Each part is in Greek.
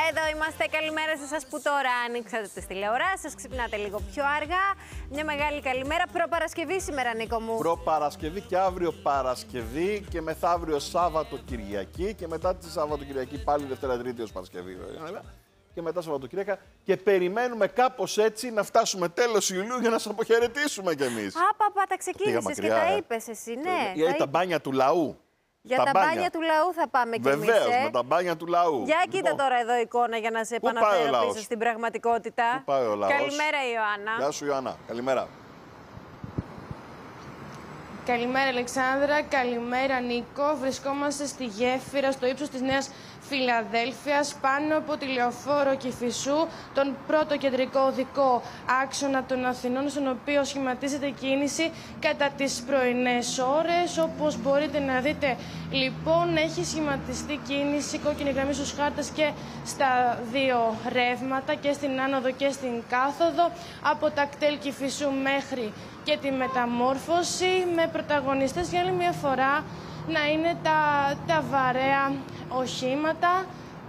Εδώ είμαστε. Καλημέρα σε εσάς που τώρα ανοίξατε τις τηλεοράσεις, ξυπνάτε λίγο πιο αργά. Μια μεγάλη καλημέρα. Προπαρασκευή σήμερα, Νίκο μου. Προπαρασκευή και αύριο Παρασκευή και μεθαύριο Σάββατο-Κυριακή και μετά τη Σαββατοκυριακή πάλι Δευτέρα Τρίτη ως Παρασκευή. Και μετά Σαββατοκύριακα. Και περιμένουμε κάπως έτσι να φτάσουμε τέλος Ιουλίου για να σας αποχαιρετήσουμε κι εμείς. Παπα, τα ξεκίνησες και τα είπες εσύ, ναι. Για τα μπάνια του λαού. Για τα μπάνια του λαού θα πάμε κι εμείς. Βεβαίως, με τα μπάνια του λαού. Για κοίτα τώρα εδώ εικόνα για να σε επαναφέρω πίσω στην πραγματικότητα. Πού πάει ο λαός? Καλημέρα, Ιωάννα. Γεια σου, Ιωάννα. Καλημέρα. Καλημέρα, Αλεξάνδρα. Καλημέρα, Νίκο. Βρισκόμαστε στη γέφυρα στο ύψος της Νέας Φιλαδέλφειας, πάνω από τη λεωφόρο Κηφισού, τον πρώτο κεντρικό οδικό άξονα των Αθηνών, στον οποίο σχηματίζεται κίνηση κατά τις πρωινές ώρες. Όπως μπορείτε να δείτε, λοιπόν, έχει σχηματιστεί κίνηση κόκκινη γραμμή στους χάρτες και στα δύο ρεύματα, και στην άνοδο και στην κάθοδο, από τα κτέλ Κηφισού μέχρι και τη Μεταμόρφωση, με πρωταγωνιστές για άλλη μια φορά να είναι τα βαρέα οχήματα.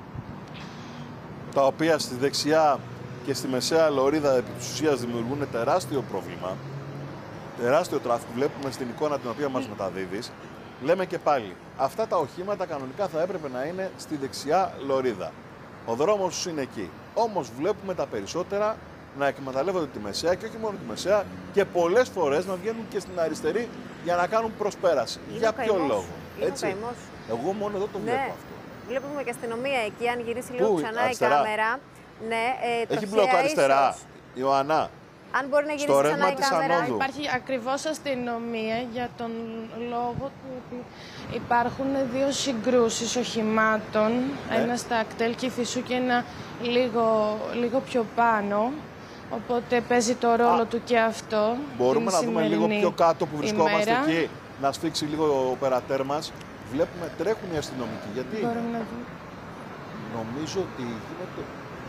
Τα οποία στη δεξιά και στη μεσαία λωρίδα επί της ουσίας δημιουργούν τεράστιο πρόβλημα. Τεράστιο τράφικο, βλέπουμε στην εικόνα την οποία μας μεταδίδεις. Λέμε και πάλι, αυτά τα οχήματα κανονικά θα έπρεπε να είναι στη δεξιά λωρίδα. Ο δρόμος είναι εκεί. Όμως βλέπουμε τα περισσότερα να εκμεταλλεύονται τη μεσαία και όχι μόνο τη μεσαία και πολλές φορές να βγαίνουν και στην αριστερή για να κάνουν προσπέραση. Για ποιο λόγο? Έτσι. Εγώ μόνο εδώ το βλέπω αυτό. Βλέπουμε και αστυνομία εκεί, αν γυρίσει λίγο ξανά η κάμερα. Ναι, έχει μπλοκ αριστερά, Ιωάννα. Αν μπορεί να γυρίσει ξανά η κάμερα. Ανόδου. Υπάρχει ακριβώς αστυνομία για τον λόγο του ότι υπάρχουν δύο συγκρούσεις οχημάτων. Ένα στα κτέλ Κηφισού και ένα λίγο πιο πάνω. Οπότε παίζει το ρόλο του και αυτό. Μπορούμε να δούμε λίγο πιο κάτω που βρισκόμαστε εκεί, να σφίξει λίγο ο περατέρ μας. Βλέπουμε, τρέχουν οι αστυνομικοί. Γιατί? Μπορούμε να δούμε. Νομίζω ότι γίνεται...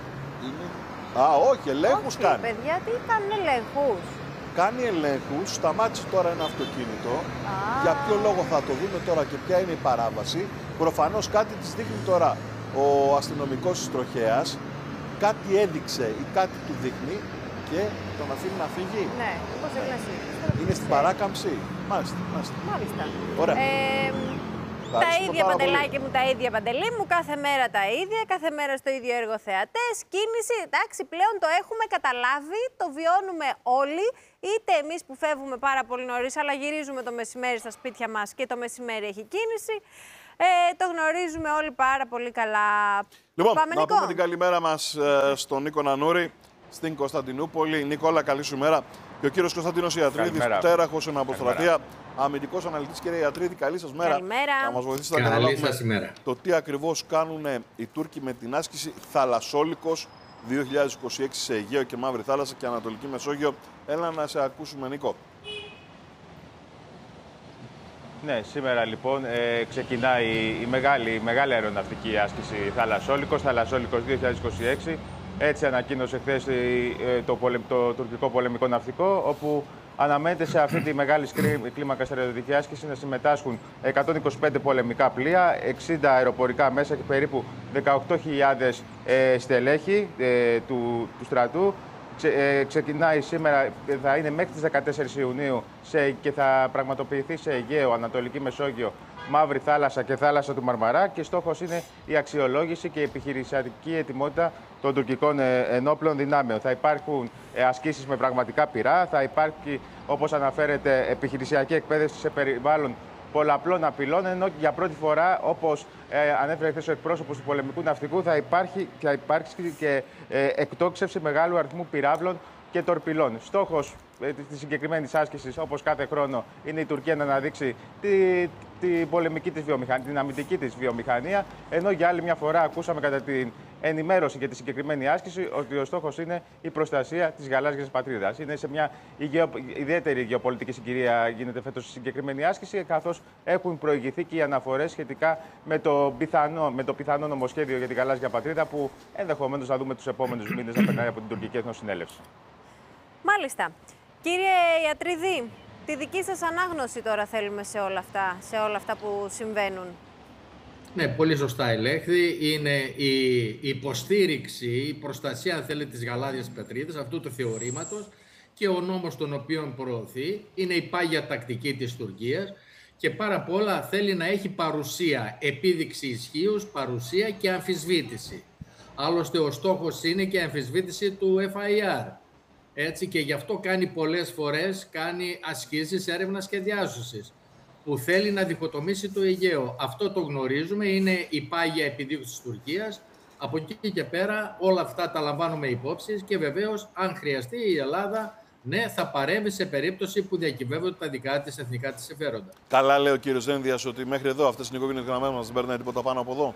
όχι, ελέγχους κάνει. Παιδιά, τι κάνουν ελέγχους? Κάνει ελέγχους, σταμάτησε τώρα ένα αυτοκίνητο. Για ποιο λόγο θα το δούμε τώρα και ποια είναι η παράβαση. Προφανώς κάτι της δείχνει τώρα ο αστυνομικός της τροχέας. Κάτι έδειξε ή κάτι του δείχνει και τον αφήνει να φύγει. Ναι, πώς είναι στην παράκαμψη. Μάλιστα. Ωραία. Τα ίδια παντελάκια μου, τα ίδια παντελή μου, κάθε μέρα τα ίδια, κάθε μέρα στο ίδιο έργο θεατές. Κίνηση, εντάξει, πλέον το έχουμε καταλάβει, το βιώνουμε όλοι. Είτε εμείς που φεύγουμε πάρα πολύ νωρίς, αλλά γυρίζουμε το μεσημέρι στα σπίτια μας και το μεσημέρι έχει κίνηση. Το γνωρίζουμε όλοι πάρα πολύ καλά. Λοιπόν, πάμε, να Νικό. πούμε την καλημέρα μας στον Νίκο Νανούρη, στην Κωνσταντινούπολη. Νικόλα, καλή σου μέρα. Και ο κύριος Κωνσταντίνος Ιατρίδης, πτέραχος εν αποστρατεία, αμυντικός αναλυτής. Κύριε Ιατρίδη, καλή σας μέρα. Καλημέρα. Να μας βοηθήσετε να καταλάβουμε το τι ακριβώς κάνουν οι Τούρκοι με την άσκηση Θαλασσόλικος 2026 σε Αιγαίο και Μαύρη Θάλασσα και Ανατολική Μεσόγειο. Έλα να σε ακούσουμε, Νίκο. Ναι, σήμερα λοιπόν ξεκινάει η μεγάλη αεροναυτική άσκηση Θαλασσόλικος 2026. Έτσι ανακοίνωσε χθες το τουρκικό πολεμικό ναυτικό, όπου αναμένεται σε αυτή τη μεγάλη κλίμακα στρατιωτική άσκηση να συμμετάσχουν 125 πολεμικά πλοία, 60 αεροπορικά μέσα και περίπου 18.000 στελέχη του στρατού. Ξεκινάει σήμερα, θα είναι μέχρι τις 14 Ιουνίου και θα πραγματοποιηθεί σε Αιγαίο, Ανατολική Μεσόγειο, Μαύρη Θάλασσα και Θάλασσα του Μαρμαρά, και στόχος είναι η αξιολόγηση και η επιχειρησιακή ετοιμότητα των τουρκικών ενόπλων δυνάμεων. Θα υπάρχουν ασκήσεις με πραγματικά πυρά, θα υπάρχει, όπως αναφέρεται, επιχειρησιακή εκπαίδευση σε περιβάλλον πολλαπλών απειλών, ενώ για πρώτη φορά, όπως ανέφερε χθες ο εκπρόσωπος του πολεμικού ναυτικού, θα υπάρξει και εκτόξευση μεγάλου αριθμού πυράβλων και τορπιλών. Στόχος της συγκεκριμένης άσκησης, όπως κάθε χρόνο, είναι η Τουρκία να αναδείξει την πολεμική της βιομηχανία, την αμυντική της βιομηχανία, ενώ για άλλη μια φορά ακούσαμε κατά την ενημέρωση για τη συγκεκριμένη άσκηση ότι ο στόχος είναι η προστασία της γαλάζιας πατρίδας. Είναι σε μια ιδιαίτερη γεωπολιτική συγκυρία γίνεται φέτος η συγκεκριμένη άσκηση, καθώς έχουν προηγηθεί και οι αναφορές σχετικά με το πιθανό νομοσχέδιο για τη γαλάζια πατρίδα, που ενδεχομένως θα δούμε τους επόμενους μήνες να περνάει από την τουρκική εθνοσυνέλευση. Μάλιστα. Κύριε Ιατρίδη, τη δική σας ανάγνωση τώρα θέλουμε σε όλα αυτά που συμβαίνουν. Ναι, πολύ σωστά ελέγχθη. Είναι η υποστήριξη, η προστασία, αν θέλετε, της γαλάζιας πετρίδας, αυτού του θεωρήματος, και ο νόμος τον οποίο προωθεί είναι η πάγια τακτική της Τουρκίας, και πάρα πολλά θέλει να έχει παρουσία, επίδειξη ισχύους, παρουσία και αμφισβήτηση. Άλλωστε ο στόχος είναι και η αμφισβήτηση του FIR. Έτσι, και γι' αυτό κάνει πολλές φορές ασκήσεις έρευνας και διάσωσης, που θέλει να διχοτομήσει το Αιγαίο. Αυτό το γνωρίζουμε, είναι η πάγια επιδίωξη της Τουρκίας. Από εκεί και πέρα όλα αυτά τα λαμβάνουμε υπόψη, και βεβαίως αν χρειαστεί η Ελλάδα, ναι, θα παρέμβει σε περίπτωση που διακυβεύονται τα δικά της εθνικά της συμφέροντα. Καλά λέει ο κύριος Δένδιας ότι μέχρι εδώ αυτές οι νοικοκίνες γραμμένες μας δεν παίρνουν τίποτα πάνω από εδώ.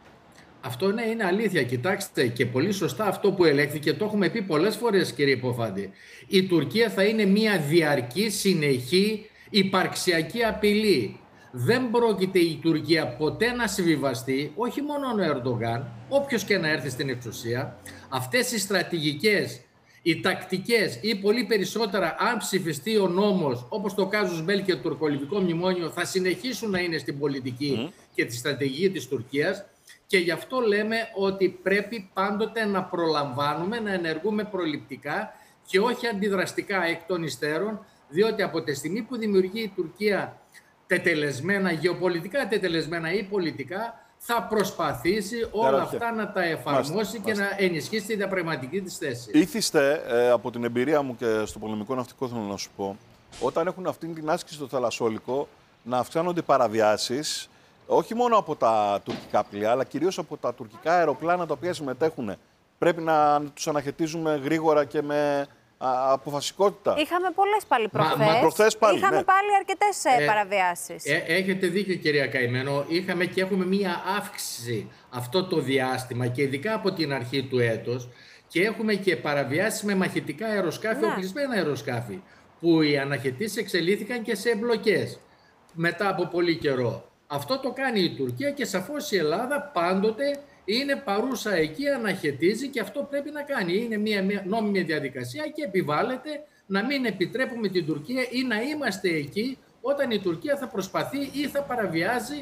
Αυτό ναι, είναι αλήθεια. Κοιτάξτε, και πολύ σωστά αυτό που ελέγχθηκε, το έχουμε πει πολλές φορές, κύριε Υποφάντη. Η Τουρκία θα είναι μια διαρκή, συνεχή, υπαρξιακή απειλή. Δεν πρόκειται η Τουρκία ποτέ να συμβιβαστεί, όχι μόνο ο Ερντογάν, όποιος και να έρθει στην εξουσία. Αυτές οι στρατηγικές, οι τακτικές ή πολύ περισσότερα, αν ψηφιστεί ο νόμος, όπως το Κάζους Μπέλ και το τουρκολιβικό μνημόνιο, θα συνεχίσουν να είναι στην πολιτική και τη στρατηγική της Τουρκίας. Και γι' αυτό λέμε ότι πρέπει πάντοτε να προλαμβάνουμε, να ενεργούμε προληπτικά και όχι αντιδραστικά εκ των υστέρων, διότι από τη στιγμή που δημιουργεί η Τουρκία τετελεσμένα, γεωπολιτικά τετελεσμένα ή πολιτικά, θα προσπαθήσει όλα αυτά να τα εφαρμόσει και να ενισχύσει τη διαπραγματική της θέση. Ήθιστε, από την εμπειρία μου και στο πολεμικό ναυτικό, θέλω να σου πω, όταν έχουν αυτή την άσκηση στο θαλασσόλικο, να αυξάνονται οι παραβιάσεις, όχι μόνο από τα τουρκικά πλοία, αλλά κυρίως από τα τουρκικά αεροπλάνα τα οποία συμμετέχουν. Πρέπει να τους αναχαιτίζουμε γρήγορα και με αποφασιστικότητα. Είχαμε πολλές πάλι προχθές. Είχαμε πάλι αρκετές παραβιάσεις. Έχετε δίκιο, κυρία Καημένο. Είχαμε και έχουμε μία αύξηση αυτό το διάστημα, και ειδικά από την αρχή του έτους, και έχουμε και παραβιάσεις με μαχητικά αεροσκάφη, οπλισμένα αεροσκάφη, που οι αναχαιτήσεις εξελίχθηκαν και σε εμπλοκές μετά από πολύ καιρό. Αυτό το κάνει η Τουρκία, και σαφώς η Ελλάδα πάντοτε είναι παρούσα εκεί, αναχαιτίζει, και αυτό πρέπει να κάνει. Είναι μια νόμιμη διαδικασία και επιβάλλεται να μην επιτρέπουμε την Τουρκία ή να είμαστε εκεί όταν η Τουρκία θα προσπαθεί ή θα παραβιάζει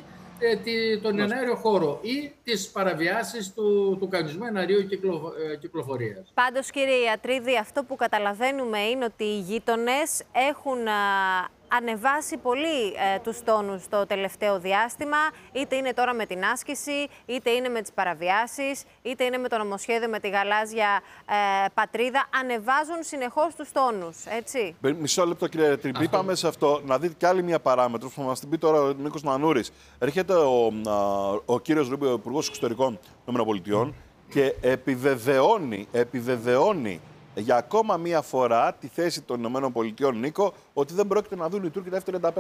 τον εναέριο χώρο ή τις παραβιάσεις του κανονισμού εναερίου κυκλοφορίας. Πάντως, κύριε Ιατρίδη, αυτό που καταλαβαίνουμε είναι ότι οι γείτονες έχουν ανεβάσει πολύ τους τόνους το τελευταίο διάστημα, είτε είναι τώρα με την άσκηση, είτε είναι με τις παραβιάσεις, είτε είναι με το νομοσχέδιο με τη γαλάζια πατρίδα. Ανεβάζουν συνεχώς τους τόνους, έτσι. Μισό λεπτό, κύριε Τριμπή. Πάμε σε αυτό. Να δείτε κι άλλη μια παράμετρο που θα μας την πει τώρα ο Νίκος Μανούρης. Έρχεται ο κύριος Ρούμπιο, ο Υπουργός Εξωτερικών των ΗΠΑ, και επιβεβαιώνει για ακόμα μία φορά τη θέση των ΗΠΑ, Νίκο, ότι δεν πρόκειται να δουν οι Τούρκοι τα F-35.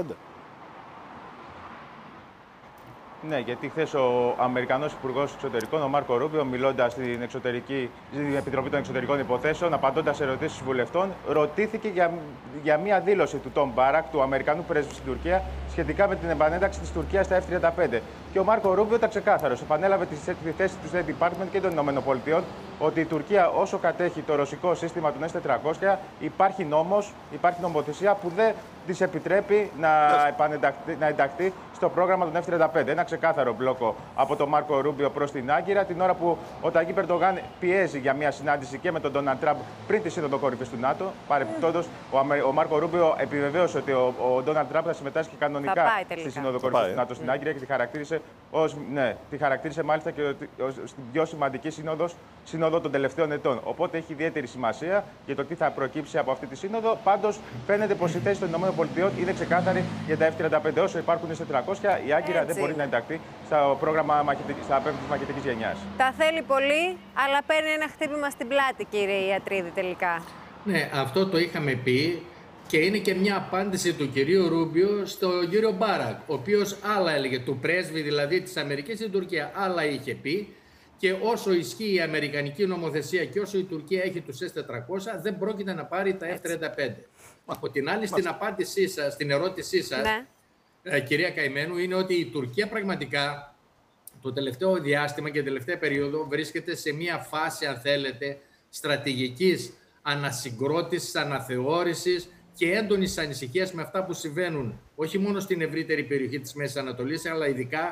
Ναι, γιατί χθες ο Αμερικανός Υπουργός Εξωτερικών, ο Μάρκο Ρούμπιο, μιλώντας στην Επιτροπή των Εξωτερικών Υποθέσεων, απαντώντας σε ερωτήσεις βουλευτών, ρωτήθηκε για μία δήλωση του Τόμ Μπάρακ, του Αμερικανού πρέσβη στην Τουρκία, σχετικά με την επανένταξη της Τουρκίας στα F-35. Και ο Μάρκο Ρούμπιο ήταν ξεκάθαρος. Επανέλαβε τη θέση του State Department και των ΗΠΑ ότι η Τουρκία, όσο κατέχει το ρωσικό σύστημα του S-400, υπάρχει νόμος, υπάρχει νομοθεσία που δεν της επιτρέπει να ενταχθεί στο πρόγραμμα των F-35. Ένα ξεκάθαρο μπλόκο από τον Μάρκο Ρούμπιο προς την Άγκυρα, την ώρα που ο Ταγίπ Ερντογάν πιέζει για μια συνάντηση και με τον Ντόναλντ Τραμπ πριν τη Σύνοδο Κορυφής του ΝΑΤΟ. Παρεπιπτόντως, ο Μάρκο Ρούμπιο επιβεβαίωσε ότι ο Ντόναλντ Τραμπ θα συμμετάσχει κανονικά στη Σύνοδο Κορυφής του ΝΑΤΟ στην Άγκυρα, και τη χαρακτήρισε μάλιστα και ως την πιο σημαντική σύνοδο των τελευταίων ετών. Οπότε έχει ιδιαίτερη σημασία για το τι θα προκύψει από αυτή τη σύνοδο. Πάντως, φαίνεται πως η θέση των ΗΠΑ είναι ξεκάθαρη για τα F-35. Όσο υπάρχουν S-400, η Άγκυρα δεν μπορεί να ενταχθεί στο πρόγραμμα της μαχητικής γενιάς. Τα θέλει πολύ, αλλά παίρνει ένα χτύπημα στην πλάτη, κύριε Ιατρίδη, τελικά. Ναι, αυτό το είχαμε πει, και είναι και μια απάντηση του κυρίου Ρούμπιο στον κύριο Μπάρακ, ο οποίος άλλα έλεγε, του πρέσβη δηλαδή της Αμερικής στην Τουρκία, άλλα είχε πει. Και όσο ισχύει η αμερικανική νομοθεσία και όσο η Τουρκία έχει τους S-400, δεν πρόκειται να πάρει τα F-35. Από την άλλη, στην απάντησή σας, στην ερώτησή σας, κυρία Καημένου, είναι ότι η Τουρκία πραγματικά το τελευταίο διάστημα και την τελευταία περίοδο βρίσκεται σε μια φάση, αν θέλετε, στρατηγικής ανασυγκρότησης, αναθεώρησης και έντονης ανησυχίας με αυτά που συμβαίνουν όχι μόνο στην ευρύτερη περιοχή της Μέσης Ανατολής, αλλά ειδικά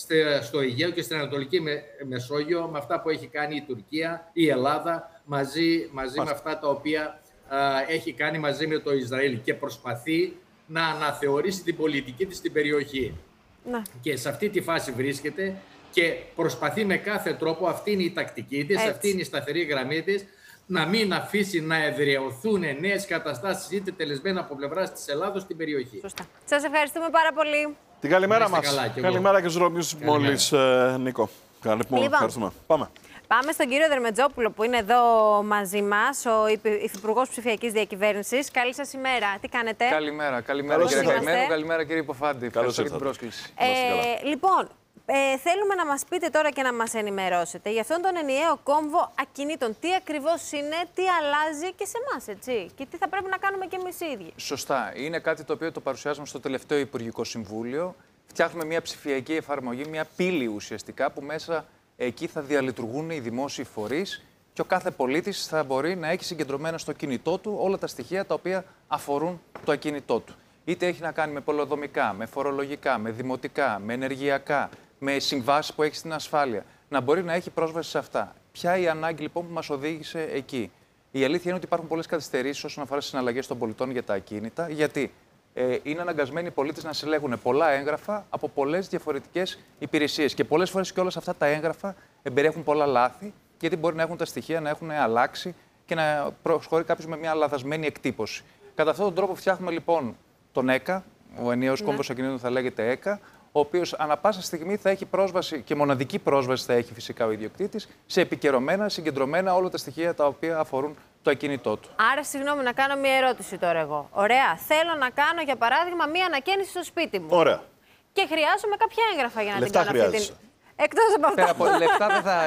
στο Αιγαίο και στην Ανατολική Μεσόγειο, με αυτά που έχει κάνει η Τουρκία, η Ελλάδα, μαζί με αυτά τα οποία έχει κάνει μαζί με το Ισραήλ, και προσπαθεί να αναθεωρήσει την πολιτική της στην περιοχή. Να. Και σε αυτή τη φάση βρίσκεται και προσπαθεί με κάθε τρόπο, αυτή είναι η τακτική της, αυτή είναι η σταθερή γραμμή της, να μην αφήσει να εδραιωθούν νέες καταστάσεις, είτε τελεσμένα από πλευράς της Ελλάδος στην περιοχή. Σωστά. Σας ευχαριστούμε πάρα πολύ. Την καλημέρα μας. Καλημέρα και στους Ρώμιους μόλις, Νίκο. Ευχαριστούμε. Πάμε στον κύριο Δερμετζόπουλο που είναι εδώ μαζί μας, ο Υφυπουργός Ψηφιακής Διακυβέρνησης. Καλή σας ημέρα. Τι κάνετε? Καλημέρα κύριε Καημένο, καλημέρα κύριε Υποφάντη. Ευχαριστώ για την πρόσκληση. Λοιπόν, θέλουμε να μας πείτε τώρα και να μας ενημερώσετε για αυτόν τον ενιαίο κόμβο ακινήτων. Τι ακριβώς είναι, τι αλλάζει και σε εμάς, έτσι, και τι θα πρέπει να κάνουμε κι εμείς οι ίδιοι. Σωστά. Είναι κάτι το οποίο το παρουσιάζουμε στο τελευταίο Υπουργικό Συμβούλιο. Φτιάχνουμε μια ψηφιακή εφαρμογή, μια πύλη ουσιαστικά, που μέσα εκεί θα διαλειτουργούν οι δημόσιοι φορείς και ο κάθε πολίτης θα μπορεί να έχει συγκεντρωμένα στο κινητό του όλα τα στοιχεία τα οποία αφορούν το ακίνητό του. Είτε έχει να κάνει με πολεοδομικά, με φορολογικά, με δημοτικά, με ενεργειακά, με συμβάσεις που έχει στην ασφάλεια. Να μπορεί να έχει πρόσβαση σε αυτά. Ποια η ανάγκη λοιπόν που μας οδήγησε εκεί? Η αλήθεια είναι ότι υπάρχουν πολλές καθυστερήσεις όσον αφορά τις συναλλαγές των πολιτών για τα ακίνητα. Γιατί είναι αναγκασμένοι οι πολίτες να συλλέγουν πολλά έγγραφα από πολλές διαφορετικές υπηρεσίες. Και πολλές φορές και όλα αυτά τα έγγραφα εμπεριέχουν πολλά λάθη, γιατί μπορεί να έχουν τα στοιχεία να έχουν αλλάξει και να προσχωρεί κάποιος με μια λαθασμένη εκτύπωση. Κατά αυτόν τον τρόπο φτιάχνουμε λοιπόν τον ΕΚΑ, ο ενιαίος κόμβος ακινήτων θα λέγεται ΕΚΑ, ο οποίος ανά πάσα στιγμή θα έχει πρόσβαση και μοναδική πρόσβαση θα έχει φυσικά ο ιδιοκτήτης σε επικαιρωμένα, συγκεντρωμένα όλα τα στοιχεία τα οποία αφορούν το ακίνητό του. Άρα, συγγνώμη, να κάνω μια ερώτηση τώρα εγώ. Ωραία. Θέλω να κάνω, για παράδειγμα, μια ανακαίνιση στο σπίτι μου. Ωραία. Και χρειάζομαι κάποια έγγραφα για να Λεφτά την κάνω αυτή την. Εκτός από αυτό. Πέρα από λεφτά δεν θα.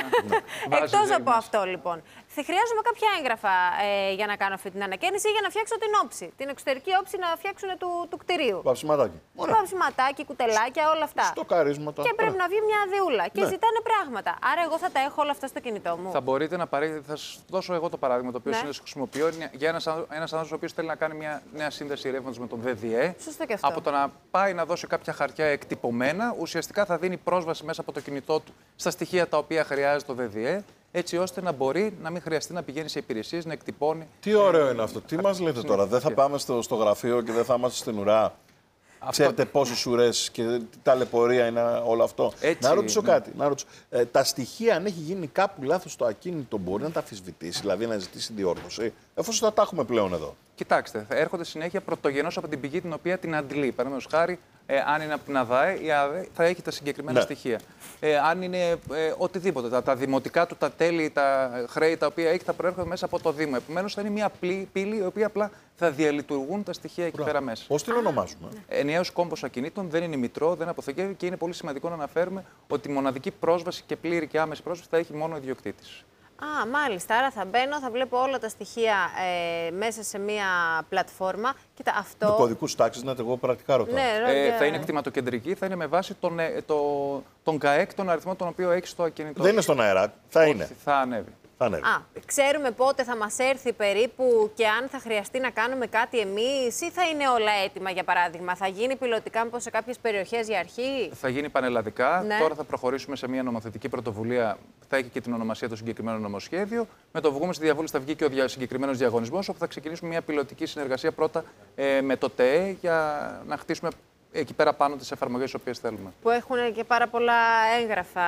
Εκτός από αυτό, λοιπόν. Θα χρειάζομαι κάποια έγγραφα για να κάνω αυτή την ανακαίνιση ή για να φτιάξω την όψη. Την εξωτερική όψη να φτιάξουν του κτηρίου. Παυσιματάκι. Παυσιματάκι, κουτελάκια, όλα αυτά. Στοκαρίσματα. Και πρέπει να βγει μια αδειούλα. Και ζητάνε πράγματα. Άρα, εγώ θα τα έχω όλα αυτά στο κινητό μου. Θα μπορείτε να πάρετε. Θα σας δώσω εγώ το παράδειγμα το οποίο συνήθως χρησιμοποιώ. Για ένας άνθρωπος ο οποίος θέλει να κάνει μια νέα σύνδεση ρεύματος με τον ΔΔΕ. Σωστό και αυτό. Από το να πάει να δώσει κάποια χαρτιά εκτυπωμένα, ουσιαστικά θα δίνει πρόσβαση μέσα από το κινητό του στα στοιχεία τα οποία χρειάζεται το ΔΔΕ, έτσι ώστε να μπορεί να μην χρειαστεί να πηγαίνει σε υπηρεσίες, να εκτυπώνει. Τι ωραίο είναι αυτό. Τι μας λέτε τώρα, δεν θα πάμε στο γραφείο και δεν θα είμαστε στην ουρά? Ξέρετε πόσες ουρές και τι ταλαιπωρία είναι όλο αυτό? Έτσι, να ρωτήσω κάτι. Τα στοιχεία, αν έχει γίνει κάπου λάθος στο ακίνητο, μπορεί να τα αμφισβητήσει, δηλαδή να ζητήσει διόρθωση, εφόσον θα τα έχουμε πλέον εδώ? Κοιτάξτε, θα έρχονται συνέχεια πρωτογενώς από την πηγή την οποία την αντλεί. Παραδείγματος χάρη, αν είναι από την ΑΔΑΕ, η ΑΔΑΕ θα έχει τα συγκεκριμένα στοιχεία. Αν είναι οτιδήποτε, τα δημοτικά του, τα τέλη, τα χρέη τα οποία έχει, θα προέρχονται μέσα από το Δήμο. Επομένως, θα είναι μια πύλη η οποία απλά θα διαλειτουργούν τα στοιχεία εκεί πέρα μέσα. Πώς την ονομάζουμε? Ενιαίος κόμβος ακινήτων, δεν είναι μητρό, δεν αποθηκεύει και είναι πολύ σημαντικό να αναφέρουμε ότι η μοναδική πρόσβαση και πλήρη και άμεση πρόσβαση θα έχει μόνο ο ιδιοκτήτης. Α, μάλιστα. Άρα θα μπαίνω, θα βλέπω όλα τα στοιχεία μέσα σε μία πλατφόρμα. Κοίτα, αυτό. Με κωδικούς τάξης, να εγώ πρακτικά ρωτάω. Ναι, θα είναι κτηματοκεντρική, θα είναι με βάση τον ΚΑΕΚ, τον αριθμό τον οποίο έχει στο ακινητό. Δεν είναι στον αέρα, θα είναι. Θα ανέβει. Ξέρουμε πότε θα μας έρθει περίπου και αν θα χρειαστεί να κάνουμε κάτι εμείς ή θα είναι όλα έτοιμα, για παράδειγμα? Θα γίνει πιλωτικά μήπως σε κάποιες περιοχές για αρχή? Θα γίνει πανελλαδικά. Ναι. Τώρα θα προχωρήσουμε σε μια νομοθετική πρωτοβουλία. Θα έχει και την ονομασία του συγκεκριμένου νομοσχέδιου. Με το βγούμε στη διαβούλευση θα βγει και ο συγκεκριμένος διαγωνισμός, όπου θα ξεκινήσουμε μια πιλωτική συνεργασία πρώτα με το ΤΕΕ για να χτίσουμε εκεί πέρα πάνω τις εφαρμογές τις οποίες θέλουμε. Που έχουν και πάρα πολλά έγγραφα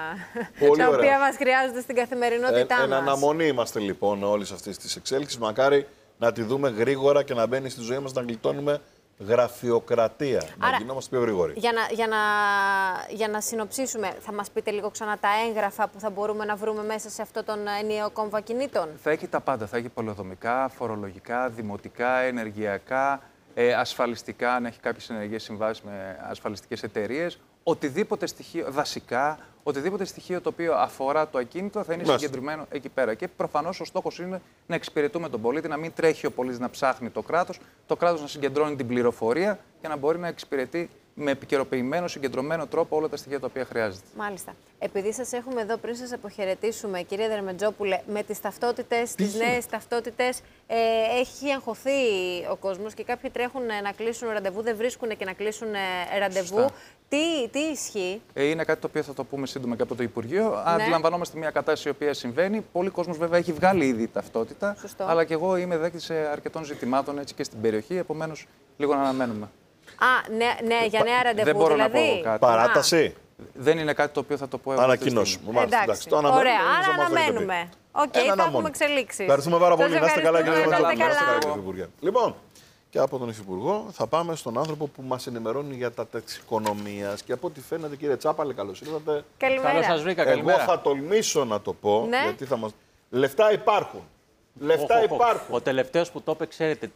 τα οποία μας χρειάζονται στην καθημερινότητά μας. Εν αναμονή είμαστε λοιπόν όλες αυτές τις εξέλιξεις. Μακάρι να τη δούμε γρήγορα και να μπαίνει στη ζωή μας, να γλιτώνουμε γραφειοκρατία. Άρα, να γινόμαστε πιο γρήγοροι. Για να συνοψίσουμε, θα μας πείτε λίγο ξανά τα έγγραφα που θα μπορούμε να βρούμε μέσα σε αυτό τον ενιαίο κόμβο ακινήτων? Θα έχει τα πάντα. Θα έχει πολεοδομικά, φορολογικά, δημοτικά, ενεργειακά, ασφαλιστικά, αν έχει κάποιες ενεργές συμβάσεις με ασφαλιστικές εταιρείες. Οτιδήποτε στοιχείο, δασικά, οτιδήποτε στοιχείο το οποίο αφορά το ακίνητο θα είναι συγκεντρωμένο εκεί πέρα. Και προφανώς ο στόχος είναι να εξυπηρετούμε τον πολίτη, να μην τρέχει ο πολίτης να ψάχνει το κράτος να συγκεντρώνει την πληροφορία για να μπορεί να εξυπηρετεί με επικαιροποιημένο, συγκεντρωμένο τρόπο όλα τα στοιχεία τα οποία χρειάζεται. Μάλιστα. Επειδή σας έχουμε εδώ πριν σας αποχαιρετήσουμε, κύριε Δερμετζόπουλε, με τις ταυτότητες, τις νέες ταυτότητες, έχει αγχωθεί ο κόσμος και κάποιοι τρέχουν να κλείσουν ραντεβού, δεν βρίσκουν και να κλείσουν ραντεβού. Σωστά. Τι ισχύει? Είναι κάτι το οποίο θα το πούμε σύντομα και από το Υπουργείο. Αντιλαμβανόμαστε μια κατάσταση η οποία συμβαίνει. Πολλοί κόσμος βέβαια έχει βγάλει ήδη ταυτότητα. Σωστό. Αλλά και εγώ είμαι δέκτης αρκετών ζητημάτων έτσι και στην περιοχή. Επομένως, λίγο να αναμένουμε. Ναι, για νέα ραντεβού. Δεν μπορώ δηλαδή. να πω κάτι. Παράταση. Δεν είναι κάτι το οποίο θα το πω εγώ. Ανακοινώσουμε. Εντάξει. Ωραία, άρα αναμένουμε. Οκ, θα έχουμε εξελίξεις. Ευχαριστούμε πάρα πολύ. Να είστε καλά, κύριε Δερμετζόπουλε. Υπουργέ. Λοιπόν, και από τον Υφυπουργό θα πάμε στον άνθρωπο που μας ενημερώνει για τα της οικονομίας. Και από ό,τι φαίνεται, κύριε Τσάπαλε, καλώς ήρθατε. Καλημέρα. Καλώς σας βρήκα, Εγώ καλημέρα. θα τολμήσω να το πω, Ναι. γιατί θα μας... Λεφτά υπάρχουν. Λεφτά υπάρχουν. Ο τελευταίος που το είπε, ξέρετε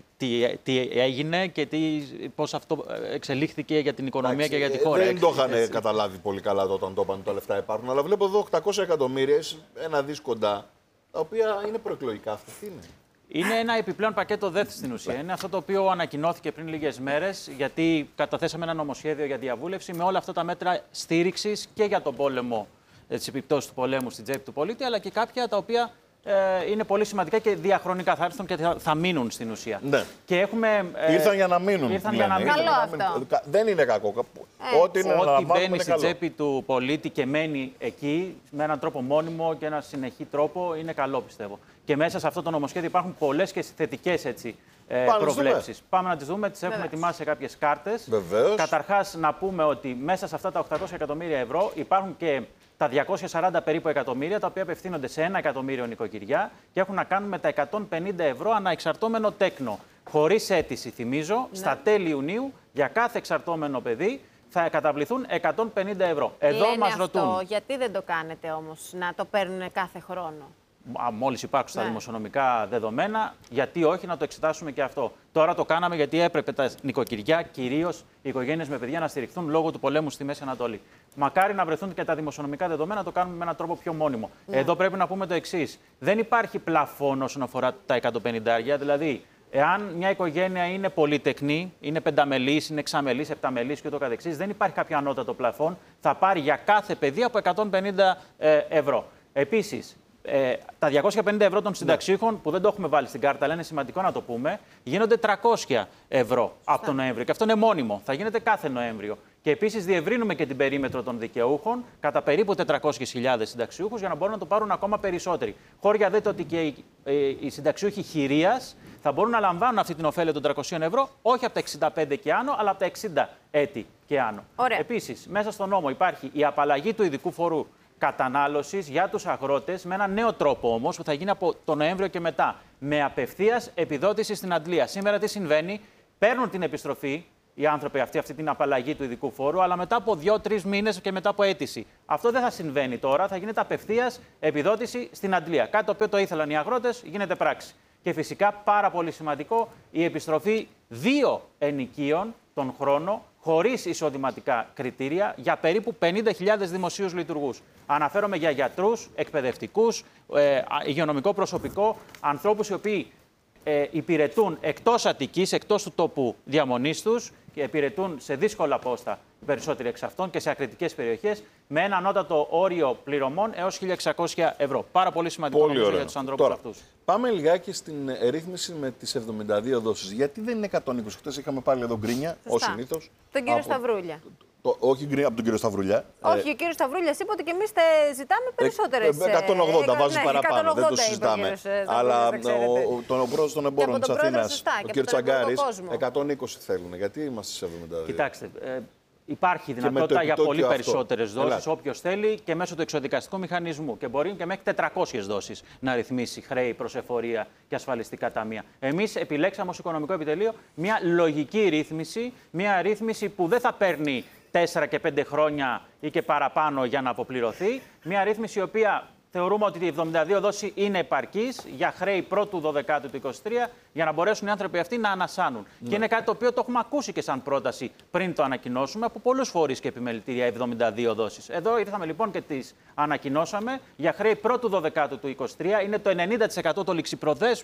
τι έγινε και πώς αυτό εξελίχθηκε για την οικονομία και για τη χώρα. Δεν το είχαν καταλάβει πολύ καλά όταν το είπαν τα λεφτά υπάρχουν. Αλλά βλέπω εδώ 800 εκατομμύρια, ένα δις κοντά, τα οποία είναι προεκλογικά. Αυτό τι είναι? Είναι ένα επιπλέον πακέτο ΔΕΘ στην ουσία. Είναι αυτό το οποίο ανακοινώθηκε πριν λίγες μέρες, γιατί καταθέσαμε ένα νομοσχέδιο για διαβούλευση με όλα αυτά τα μέτρα στήριξης και για τον πόλεμο, τις επιπτώσεις του πολέμου στην τσέπη του πολίτη, αλλά και κάποια τα οποία είναι πολύ σημαντικά και διαχρονικά θα έρθουν και θα μείνουν στην ουσία. Ναι. Και έχουμε, Ήρθαν για να μείνουν. Ήρθαν για να μείνουν. Καλό αυτό. Δεν είναι κακό. Ό,τι είναι να Ό,τι λαμβάνουμε μπαίνει είναι στην καλό. τσέπη του πολίτη και μένει εκεί με έναν τρόπο μόνιμο και ένα συνεχή τρόπο είναι καλό, πιστεύω. Και μέσα σε αυτό το νομοσχέδιο υπάρχουν πολλές και θετικές προβλέψεις. Πάμε να τις δούμε, τις έχουμε ετοιμάσει σε κάποιες κάρτες. Βεβαίως. Καταρχάς, να πούμε ότι μέσα σε αυτά τα 800 εκατομμύρια ευρώ υπάρχουν και τα 240 περίπου εκατομμύρια, τα οποία απευθύνονται σε 1 εκατομμύριο νοικοκυριά και έχουν να κάνουν με τα 150 ευρώ αναεξαρτώμενο τέκνο. Χωρίς αίτηση, θυμίζω, στα τέλη Ιουνίου για κάθε εξαρτώμενο παιδί θα καταβληθούν 150 ευρώ. Εδώ Λένε μας αυτό, ρωτούν. γιατί δεν το κάνετε όμως, να το παίρνουν κάθε χρόνο? Μόλις υπάρξουν τα δημοσιονομικά δεδομένα, γιατί όχι να το εξετάσουμε και αυτό. Τώρα το κάναμε γιατί έπρεπε τα νοικοκυριά, κυρίως οι οικογένειες με παιδιά, να στηριχθούν λόγω του πολέμου στη Μέση Ανατολή. Μακάρι να βρεθούν και τα δημοσιονομικά δεδομένα, να το κάνουμε με έναν τρόπο πιο μόνιμο. Εδώ πρέπει να πούμε το εξής. Δεν υπάρχει πλαφόν όσον αφορά τα 150. Δηλαδή, εάν μια οικογένεια είναι πολυτεκνή, είναι πενταμελής, είναι εξαμελής, επταμελής κ.ο.κ., δεν υπάρχει κάποιο ανώτατο πλαφόν, θα πάρει για κάθε παιδί από 150 ευρώ. Επίσης, τα 250 ευρώ των συνταξίχων, που δεν το έχουμε βάλει στην κάρτα, αλλά είναι σημαντικό να το πούμε, γίνονται 300 ευρώ από τον Νοέμβριο. Και αυτό είναι μόνιμο. Θα γίνεται κάθε Νοέμβριο. Και επίσης διευρύνουμε και την περίμετρο των δικαιούχων κατά περίπου 400.000 συνταξιούχους για να μπορούν να το πάρουν ακόμα περισσότεροι. Χώρια δείτε ότι και οι συνταξιούχοι χειρίας θα μπορούν να λαμβάνουν αυτή την ωφέλεια των 300 ευρώ, όχι από τα 65 και άνω, αλλά από τα 60 έτη και άνω. Επίσης, μέσα στον νόμο υπάρχει η απαλλαγή του ειδικού φορού κατανάλωσης για τους αγρότες, με ένα νέο τρόπο όμως που θα γίνει από τον Νοέμβριο και μετά, με απευθείας επιδότηση στην αντλία. Σήμερα τι συμβαίνει? Παίρνουν την επιστροφή οι άνθρωποι αυτή την απαλλαγή του ειδικού φόρου, αλλά μετά από 2-3 μήνες και μετά από αίτηση. Αυτό δεν θα συμβαίνει τώρα, θα γίνεται απευθείας επιδότηση στην αντλία. Κάτι το οποίο το ήθελαν οι αγρότες, γίνεται πράξη. Και φυσικά πάρα πολύ σημαντικό, η επιστροφή 2 ενοικίων τον χρόνο, χωρίς εισοδηματικά κριτήρια, για περίπου 50.000 δημοσίους λειτουργούς. Αναφέρομαι για γιατρούς, εκπαιδευτικούς, υγειονομικό προσωπικό, ανθρώπους οι οποίοι υπηρετούν εκτός Αττικής, εκτός του τόπου διαμονής τους και υπηρετούν σε δύσκολα πόστα οι περισσότεροι εξ αυτών και σε ακριτικές περιοχές, με ένα ανώτατο όριο πληρωμών έως 1.600 ευρώ. Πάρα πολύ σημαντικό για τους ανθρώπους αυτούς. Πάμε λιγάκι στην ρύθμιση με τις 72 δόσεις. Γιατί δεν είναι 120? Χτες είχαμε πάλι εδώ γκρίνια, ως συνήθως. Τον κύριο Σταυρούλια. Όχι από τον κύριο Σταυρούλια. Όχι, ο κύριος Σταυρούλιας είπε ότι και εμείς ζητάμε περισσότερες. 180 βάζει παραπάνω, δεν το συζητάμε. Αλλά τον πρόεδρο των εμπόρων της Αθήνας, ο κύριος Τσαγκάρης, 120 θέλουν. Γιατί είμαστε στις 72? Κοιτάξτε, υπάρχει δυνατότητα για πολύ περισσότερες δόσεις, όποιος θέλει, και μέσω του εξοδικαστικού μηχανισμού. Και μπορεί και μέχρι 400 δόσεις να ρυθμίσει χρέη, προσεφορία και ασφαλιστικά ταμεία. Εμείς επιλέξαμε ως Οικονομικό Επιτελείο μια λογική ρύθμιση, μια ρύθμιση που δεν θα παίρνει 4 και 5 χρόνια ή και παραπάνω για να αποπληρωθεί. Μια ρύθμιση η οποία θεωρούμε ότι η 72 δόση είναι επαρκής για χρέη πρώτου 12ου του 2023 για να μπορέσουν οι άνθρωποι αυτοί να ανασάνουν. Ναι. Και είναι κάτι το οποίο το έχουμε ακούσει και σαν πρόταση πριν το ανακοινώσουμε από πολλούς φορείς και επιμελητήρια 72 δόσεις. Εδώ ήρθαμε λοιπόν και τις ανακοινώσαμε για χρέη πρώτου 12ου του 2023. Είναι το 90% των ληξιπροδέσμων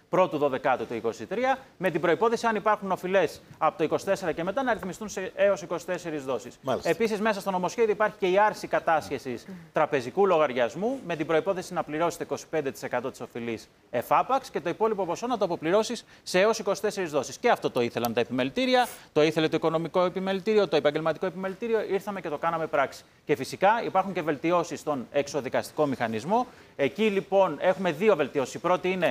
πρώτου 12ου του 2023, με την προϋπόθεση, αν υπάρχουν οφειλές από το 24 και μετά, να ρυθμιστούν έως 24 δόσεις. Επίσης, μέσα στο νομοσχέδιο υπάρχει και η άρση κατάσχεσης τραπεζικού λογαριασμού, με την προϋπόθεση να πληρώσετε 25% της οφειλής εφάπαξ και το υπόλοιπο ποσό να το αποπληρώσεις σε έως 24 δόσεις. Και αυτό το ήθελαν τα επιμελητήρια, το ήθελε το οικονομικό επιμελητήριο, το επαγγελματικό επιμελητήριο, ήρθαμε και το κάναμε πράξη. Και φυσικά υπάρχουν και βελτιώσεις στον εξωδικαστικό μηχανισμό. Εκεί λοιπόν έχουμε δύο βελτιώσεις. Η πρώτη είναι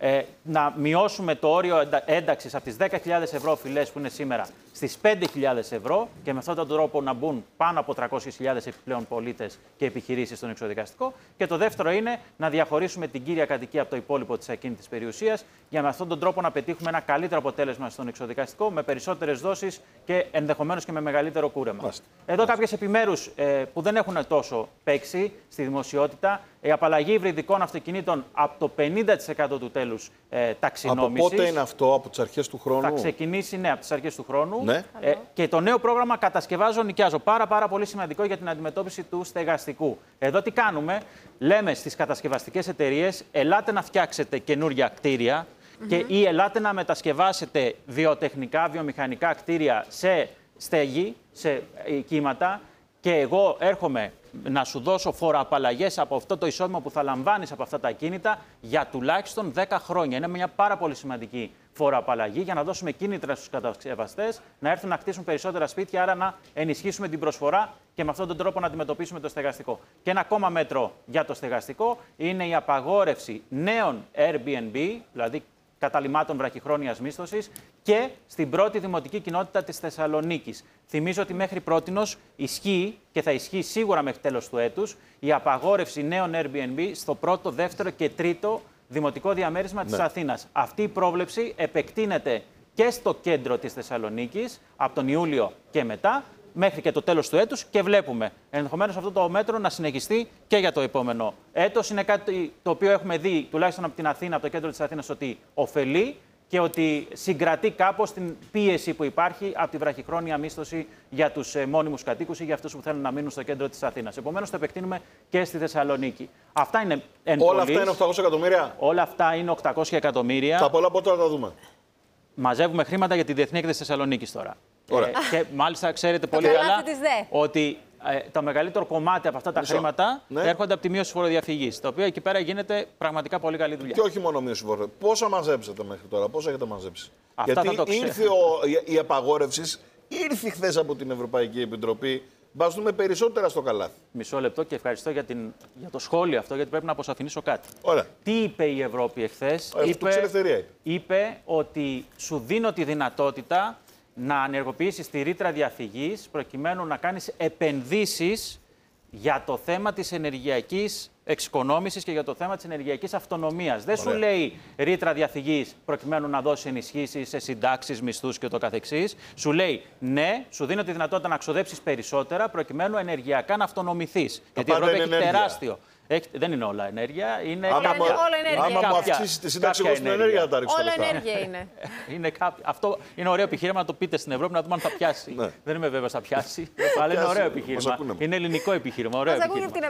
να μειώσουμε το όριο ένταξης από τις 10.000 ευρώ οφειλές που είναι σήμερα στις 5.000 ευρώ και με αυτόν τον τρόπο να μπουν πάνω από 300.000 επιπλέον πολίτες και επιχειρήσεις στον εξωδικαστικό. Και το δεύτερο είναι να διαχωρίσουμε την κύρια κατοικία από το υπόλοιπο της ακίνητης περιουσίας για με αυτόν τον τρόπο να πετύχουμε ένα καλύτερο αποτέλεσμα στον εξωδικαστικό με περισσότερες δόσεις και ενδεχομένως και με μεγαλύτερο κούρεμα. Εδώ κάποιες επιμέρους που δεν έχουν τόσο παίξει στη δημοσιότητα. Η απαλλαγή υβριδικών αυτοκινήτων από το 50% του τέλους ταξινόμησης. Από πότε είναι αυτό, από τις αρχές του χρόνου? Θα ξεκινήσει, ναι, από τις αρχές του χρόνου. Ναι. Και το νέο πρόγραμμα κατασκευάζω, νοικιάζω. Πάρα πολύ σημαντικό για την αντιμετώπιση του στεγαστικού. Εδώ τι κάνουμε? Λέμε στις κατασκευαστικές εταιρείες, ελάτε να φτιάξετε καινούργια κτίρια ή ελάτε να μετασκευάσετε βιοτεχνικά, βιομηχανικά κτίρια σε στέγη, σε οικίματα. Και εγώ έρχομαι να σου δώσω φοροαπαλλαγές από αυτό το εισόδημα που θα λαμβάνεις από αυτά τα ακίνητα για τουλάχιστον 10 χρόνια. Είναι μια πάρα πολύ σημαντική φοροαπαλλαγή για να δώσουμε κίνητρα στους κατασκευαστές να έρθουν να χτίσουν περισσότερα σπίτια, άρα να ενισχύσουμε την προσφορά και με αυτόν τον τρόπο να αντιμετωπίσουμε το στεγαστικό. Και ένα ακόμα μέτρο για το στεγαστικό είναι η απαγόρευση νέων Airbnb, δηλαδή καταλυμάτων βραχυχρόνιας μίσθωσης, και στην πρώτη δημοτική κοινότητα της Θεσσαλονίκης. Θυμίζω ότι μέχρι πρότινος ισχύει και θα ισχύει σίγουρα μέχρι τέλος του έτους η απαγόρευση νέων Airbnb στο πρώτο, δεύτερο και τρίτο δημοτικό διαμέρισμα της Αθήνας. Αυτή η πρόβλεψη επεκτείνεται και στο κέντρο της Θεσσαλονίκης από τον Ιούλιο και μετά, μέχρι και το τέλος του έτους, και βλέπουμε ενδεχομένως αυτό το μέτρο να συνεχιστεί και για το επόμενο έτος. Είναι κάτι το οποίο έχουμε δει τουλάχιστον από την Αθήνα, από το κέντρο της Αθήνας, ότι ωφελεί και ότι συγκρατεί κάπως την πίεση που υπάρχει από τη βραχυχρόνια μίσθωση για τους μόνιμους κατοίκους ή για αυτούς που θέλουν να μείνουν στο κέντρο της Αθήνας. Επομένως, το επεκτείνουμε και στη Θεσσαλονίκη. Αυτά είναι εν Όλα πολλής. αυτά είναι 800 εκατομμύρια. Όλα αυτά είναι 800 εκατομμύρια. Τα πολλά πότε θα τα δούμε? Μαζεύουμε χρήματα για τη Διεθνή Έκθεση Θεσσαλονίκης τώρα. Και μάλιστα ξέρετε πολύ καλά καλά της ΔΕ. ότι το μεγαλύτερο κομμάτι από αυτά τα χρήματα έρχονται από τη μείωση φοροδιαφυγής, το οποίο εκεί πέρα γίνεται πραγματικά πολύ καλή δουλειά. Και όχι μόνο μείωση φοροδιαφυγής. Πόσα μαζέψετε μέχρι τώρα, πόσα έχετε μαζέψει? Αυτά Γιατί ήρθε η απαγόρευση, ήρθε χθες από την Ευρωπαϊκή Επιτροπή. Βάζουμε περισσότερα στο καλάθι. Μισό λεπτό και ευχαριστώ για το σχόλιο αυτό, γιατί πρέπει να αποσαφηνίσω κάτι. Ωραία. Τι είπε η Ευρώπη εχθές? Είπε ότι σου δίνω τη δυνατότητα να ανεργοποιήσεις τη ρήτρα διαφυγής προκειμένου να κάνεις επενδύσεις για το θέμα της ενεργειακής εξοικονόμησης και για το θέμα της ενεργειακής αυτονομίας. Δεν σου λέει ρήτρα διαφυγής προκειμένου να δώσει ενισχύσεις σε συντάξεις, μισθούς και το καθεξής. Σου λέει ναι, σου δίνω τη δυνατότητα να ξοδέψεις περισσότερα προκειμένου ενεργειακά να αυτονομηθείς. Γιατί η Ευρώπη έχει τεράστιο. Δεν είναι όλα ενέργεια. Είναι όλα ενέργεια. Άμα μου αυξήσει τη σύνταξη, εγώ στην ενέργεια θα τα ρίξω. Όλα ενέργεια είναι. Αυτό είναι ωραίο επιχείρημα να το πείτε στην Ευρώπη, να δούμε αν θα πιάσει. Δεν είμαι βέβαιος θα πιάσει. Αλλά είναι ωραίο επιχείρημα. Είναι ελληνικό επιχείρημα. Ωραίο επιχείρημα.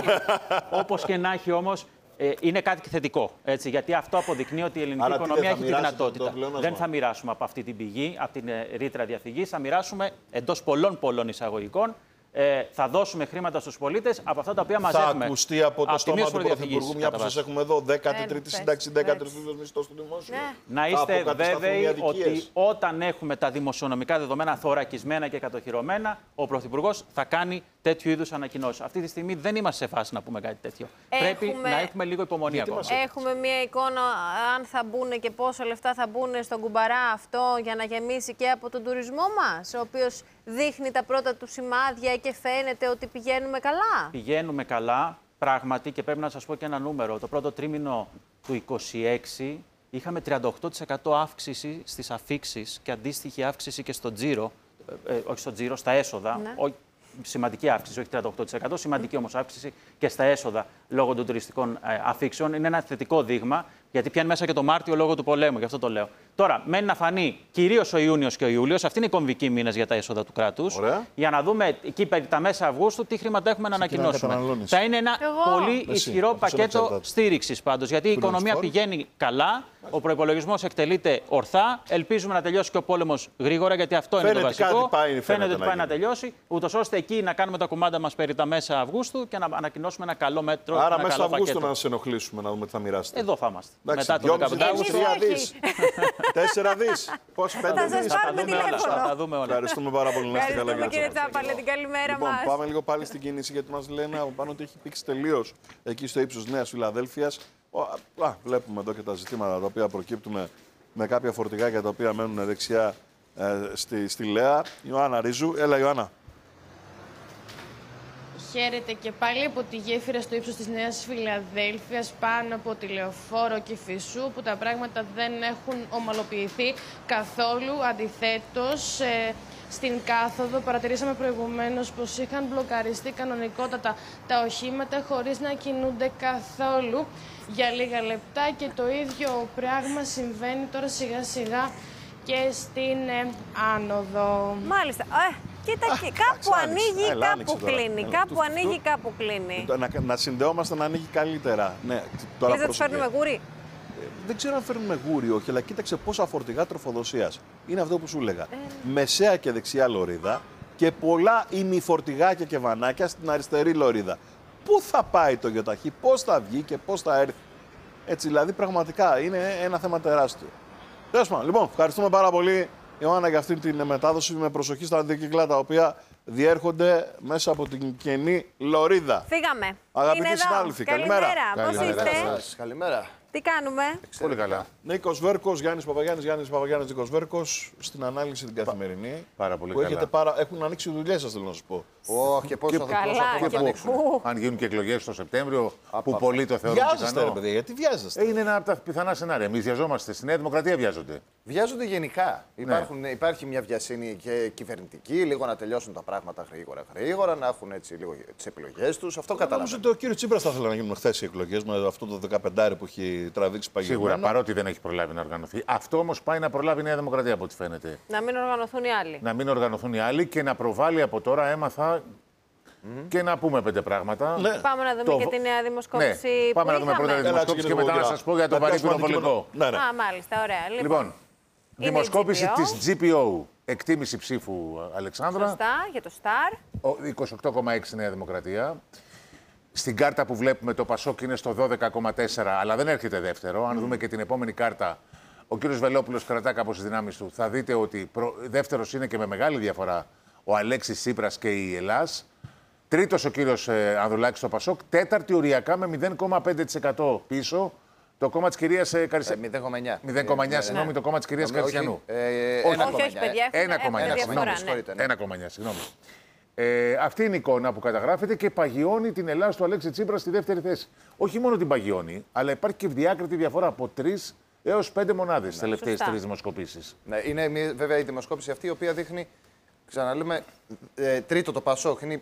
Όπως και να έχει όμως, είναι κάτι θετικό. Έτσι, γιατί αυτό αποδεικνύει ότι η ελληνική οικονομία έχει τη δυνατότητα. Δεν θα μοιράσουμε από αυτή την πηγή, από την ρήτρα διαφυγής, θα μοιράσουμε εντός πολλών εισαγωγικών. Θα δώσουμε χρήματα στους πολίτες από αυτά τα οποία μαζεύουμε. Θα ακουστεί από το στόμα του Πρωθυπουργού, μια που σας έχουμε εδώ, 13η σύνταξη, 13ο μισθό του δημόσιου. Να είστε βέβαιοι ότι όταν έχουμε τα δημοσιονομικά δεδομένα θωρακισμένα και κατοχυρωμένα, ο Πρωθυπουργός θα κάνει τέτοιου είδους ανακοινώσεις. Αυτή τη στιγμή δεν είμαστε σε φάση να πούμε κάτι τέτοιο. Πρέπει να έχουμε λίγο υπομονή ακόμα. Έχουμε μια εικόνα αν θα μπουν και πόσα λεφτά θα μπουν στον κουμπαρά αυτό για να γεμίσει και από τον τουρισμό μας, ο οποίος δείχνει τα πρώτα του σημάδια και φαίνεται ότι πηγαίνουμε καλά. Πηγαίνουμε καλά, πράγματι, και πρέπει να σας πω και ένα νούμερο. Το πρώτο τρίμηνο του 2026 είχαμε 38% αύξηση στις αφίξεις και αντίστοιχη αύξηση και στο τζίρο, όχι στο τζίρο, στα έσοδα. Ναι. Σημαντική αύξηση, όχι 38%, σημαντική όμως αύξηση και στα έσοδα λόγω των τουριστικών αφίξεων. Είναι ένα θετικό δείγμα, γιατί πιάνει μέσα και το Μάρτιο λόγω του πολέμου, γι' αυτό το λέω. Τώρα, μένει να φανεί κυρίως ο Ιούνιος και ο Ιούλιος, αυτοί είναι οι κομβικοί μήνες για τα έσοδα του κράτους. Για να δούμε εκεί περί τα μέσα Αυγούστου τι χρήματα έχουμε να ανακοινώσουμε. Θα είναι ένα πολύ ισχυρό πακέτο στήριξης πάντως, γιατί η οικονομία πηγαίνει καλά. Ο προϋπολογισμός εκτελείται ορθά. Ελπίζουμε να τελειώσει και ο πόλεμος γρήγορα, γιατί αυτό είναι το βασικό. Φαίνεται ότι πάει να τελειώσει, ούτως ώστε εκεί να κάνουμε τα κουμάντα μας περί τα μέσα Αυγούστου και να ανακοινώσουμε ένα καλό μέτρο. Άρα, μέσα Αυγούστου να σε ενοχλήσουμε, να δούμε τι θα μοιράσετε. Εδώ θα είμαστε. Εντάξει, μετά το 15 Αύγουστο. 3 δις. 4 δις. Πώς, 5 δις. Θα δούμε όλα. Ευχαριστούμε πάρα πολύ. Να είστε καλά. Ευχαριστούμε, κύριε Τσάπαλε, την καλημέρα Λοιπόν, μας. πάμε λίγο πάλι στην κίνηση, γιατί μας λένε από πάνω ότι έχει πήξει τελείως εκεί στο ύψος Νέας Φιλαδέλφειας. Βλέπουμε εδώ και τα ζητήματα τα οποία προκύπτουν με κάποια φορτηγάκια τα οποία μένουν δεξιά στη Λέα. Ιωάννα Ρίζου. Έλα, Ιωάννα. Χαίρετε και πάλι από τη γέφυρα στο ύψος της Νέας Φιλαδέλφειας, πάνω από τη Λεωφόρο Κηφισού, που τα πράγματα δεν έχουν ομαλοποιηθεί καθόλου. Αντιθέτως, στην κάθοδο παρατηρήσαμε προηγουμένως πως είχαν μπλοκαριστεί κανονικότατα τα οχήματα χωρίς να κινούνται καθόλου για λίγα λεπτά, και το ίδιο πράγμα συμβαίνει τώρα σιγά σιγά και στην άνοδο. Μάλιστα. Κοίτα, κάπου ανοίγει, κάπου κλείνει. Κάπου ανοίγει, κάπου κλείνει. Να συνδεόμαστε να ανοίγει καλύτερα. Ναι, τώρα δεν τους φέρνουμε γούρι. Δεν ξέρω αν φέρνουμε γούρι όχι, αλλά κοίταξε πόσα φορτηγά τροφοδοσίας. Είναι αυτό που σου έλεγα. Μεσαία και δεξιά λωρίδα και πολλά ημιφορτηγάκια και βανάκια στην αριστερή λωρίδα. Πού θα πάει το γιοταχή, πώς θα βγει και πώς θα έρθει. Έτσι, δηλαδή, πραγματικά είναι ένα θέμα τεράστιο. Τέλος πάντων, λοιπόν, ευχαριστούμε πάρα πολύ, Ιωάννα, για αυτή την μετάδοση. Με προσοχή στα αντικύκλα τα οποία διέρχονται μέσα από την κενή λωρίδα. Φύγαμε. Αγαπητοί συνάδελφοι, καλημέρα. Πώς είστε? Καλημέρα. Τι κάνουμε? Πολύ καλά. Νίκος Βέρκος, Γιάννης Παπαγιάννης, Νίκος Βέρκος, στην ανάλυση την καθημερινή. Πάρα πολύ που καλά. Έχουν ανοίξει δουλειές σας, θέλω να σου πω. Και πώς θα ανοίξουν. Αν γίνουν και εκλογές το Σεπτέμβριο, που πολλοί το θεωρούν βιάζεστε, πιθανό. ρε παιδιά, γιατί βιάζεστε? Είναι ένα από τα πιθανά σενάρια. Εμείς βιαζόμαστε. Στη Νέα Δημοκρατία βιάζονται. Βιάζονται γενικά. Υπάρχει μια βιασύνη και κυβερνητική, λίγο να τελειώσουν τα πράγματα γρήγορα, να έχουν έτσι λίγο τις επιλογές τους. Αυτό καταλαβαίνω. Νομίζω ότι ο κύριος Τσίπρας θα ήθελε να γίνουν χθες οι εκλογές με αυτό το 15 που έχει τραβήξει παγιωμένο. Σίγουρα, παρότι δεν έχει προλάβει να οργανωθεί. Αυτό όμως πάει να προλάβει η Νέα Δημοκρατία από ό,τι φαίνεται. Να μην οργανωθούν οι άλλοι. Να μην οργανωθούν οι άλλοι και να προβάλλει από τώρα, έμαθα. Και να πούμε 5 πράγματα. Ναι. Πάμε να δούμε και τη νέα δημοσκόπηση. Ναι. Πάμε να δούμε πρώτα τη δημοσκόπηση και μετά να σας πω για το βαρύ πυροβολικό. Ναι. Α, μάλιστα, ωραία. Λοιπόν, δημοσκόπηση της GPO. Εκτίμηση ψήφου, Αλεξάνδρα. Σωστά, για το Star. 28,6 Νέα Δημοκρατία. Στην κάρτα που βλέπουμε το Πασόκ είναι στο 12,4, αλλά δεν έρχεται δεύτερο. Αν δούμε και την επόμενη κάρτα, ο κύριος Βελόπουλος κρατά κάπως τις δυνάμεις του. Θα δείτε ότι δεύτερος είναι και με μεγάλη διαφορά ο Αλέξης Τσίπρας και η Ελλάς. Τρίτος ο κύριος Ανδρουλάκης στο Πασόκ. Τέταρτη οριακά με 0,5% πίσω το κόμμα της κυρίας Καριστιανού. 0,9. 0,9, συγγνώμη, το κόμμα της κυρίας Καριστιανού. Όχι, παιδιά. 1,9, συγγνώμη. Αυτή είναι η εικόνα που καταγράφεται και παγιώνει την Ελλάδα του Αλέξη Τσίπρα στη δεύτερη θέση. Όχι μόνο την παγιώνει, αλλά υπάρχει και διάκριτη διαφορά από 3 έως 5 μονάδες στις τελευταίες 3 δημοσκοπήσεις. Ναι, είναι βέβαια η δημοσκόπηση αυτή η οποία δείχνει, ξαναλέμε, τρίτο το Πασόκ. Είναι